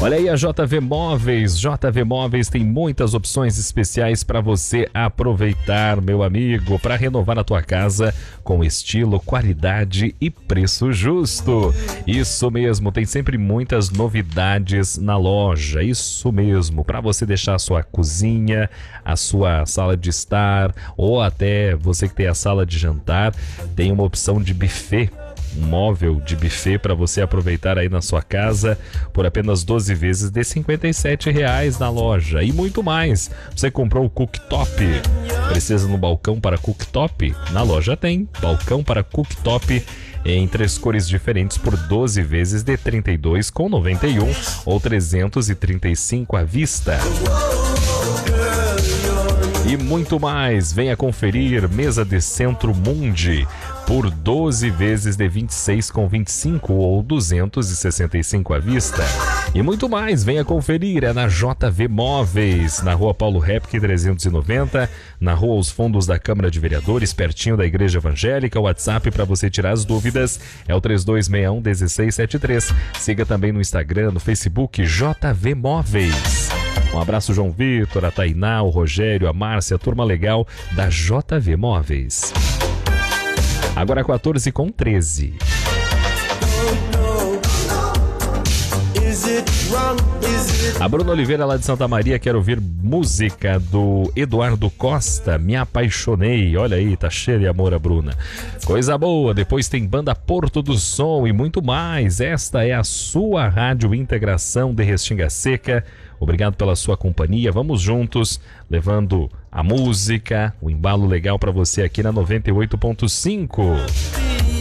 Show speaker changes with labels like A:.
A: Olha aí a JV Móveis. JV Móveis tem muitas opções especiais para você aproveitar, meu amigo, para renovar a tua casa com estilo, qualidade e preço justo. Isso mesmo, tem sempre muitas novidades na loja. Isso mesmo, para você deixar a sua cozinha, a sua sala de estar ou até você que tem a sala de jantar, tem uma opção de buffet. Um móvel de buffet para você aproveitar aí na sua casa por apenas 12 vezes de R$57 na loja e muito mais. Você comprou o cooktop? Precisa no balcão para cooktop? Na loja tem balcão para cooktop em 3 cores diferentes por 12 vezes de R$32,91 ou R$335 à vista. E muito mais, venha conferir mesa de centro Mundi por 12 vezes de R$26,25 ou R$265 à vista. E muito mais, venha conferir, é na JV Móveis, na rua Paulo Repke 390, na rua Os Fundos da Câmara de Vereadores, pertinho da Igreja Evangélica. O WhatsApp para você tirar as dúvidas é o 3261-1673. Siga também no Instagram, no Facebook, JV Móveis. Um abraço, João Vitor, a Tainá, o Rogério, a Márcia, a turma legal da JV Móveis. Agora 14h13. A Bruna Oliveira, lá de Santa Maria, quer ouvir música do Eduardo Costa, Me Apaixonei. Olha aí, tá cheia de amor a Bruna. Coisa boa, depois tem banda Porto do Som e muito mais. Esta é a sua Rádio Integração de Restinga Seca. Obrigado pela sua companhia. Vamos juntos, levando a música, o embalo legal para você aqui na 98.5.